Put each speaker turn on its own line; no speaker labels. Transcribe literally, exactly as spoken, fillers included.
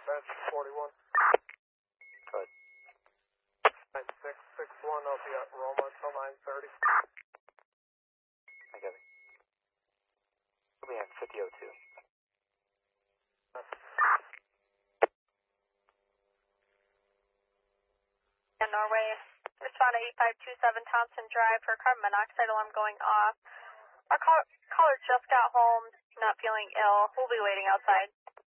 That's forty-one.
Go ahead.
nine six six one, I'll be at Roma until nine thirty.
I got it. We'll be at fifty oh two.
In Norway, respond to eight five two seven Thompson Drive for carbon monoxide alarm going off. Our call caller just got home, not feeling ill. We'll be waiting outside.